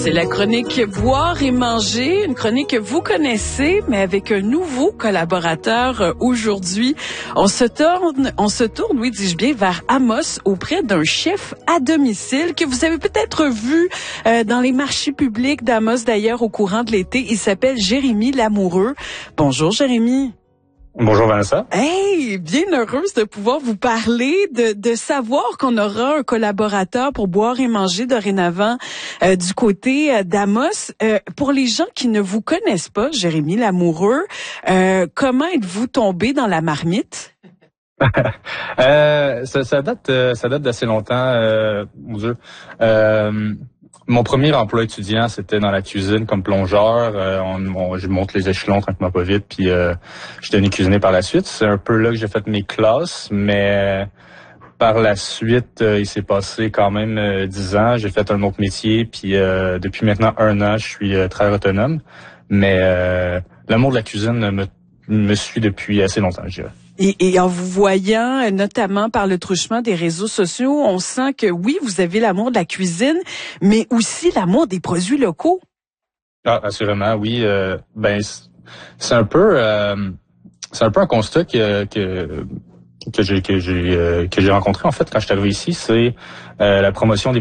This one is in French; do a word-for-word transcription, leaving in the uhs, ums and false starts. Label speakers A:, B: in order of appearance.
A: C'est la chronique Boire et manger, une chronique que vous connaissez, mais avec un nouveau collaborateur euh, aujourd'hui. On se tourne, on se tourne, oui, dis-je bien, vers Amos auprès d'un chef à domicile que vous avez peut-être vu euh, dans les marchés publics d'Amos d'ailleurs au courant de l'été. Il s'appelle Jérémy Lamoureux. Bonjour Jérémy.
B: Bonjour Vanessa.
A: Hey, bien heureuse de pouvoir vous parler, de, de savoir qu'on aura un collaborateur pour boire et manger dorénavant euh, du côté euh, d'Amos. Euh, pour les gens qui ne vous connaissent pas, Jérémy Lamoureux, euh, comment êtes-vous tombé dans la marmite?
B: euh, ça, ça date, euh, ça date d'assez longtemps, euh, mon Dieu. Euh, Mon premier emploi étudiant, c'était dans la cuisine comme plongeur. Euh, on, on, je monte les échelons tranquillement pas vite, puis euh, je suis devenu cuisinier par la suite. C'est un peu là que j'ai fait mes classes, mais par la suite, euh, il s'est passé quand même euh, dix ans. J'ai fait un autre métier, puis euh, depuis maintenant un an, je suis euh, très autonome. Mais euh, l'amour de la cuisine me, me suit depuis assez longtemps, je dirais.
A: Et, et en vous voyant, notamment par le truchement des réseaux sociaux, on sent que oui, vous avez l'amour de la cuisine, mais aussi l'amour des produits locaux.
B: Ah, assurément, oui. Euh, ben, c'est un peu, euh, c'est un peu un constat que que que j'ai que j'ai euh, que j'ai rencontré en fait quand je suis arrivé ici. C'est euh, la promotion des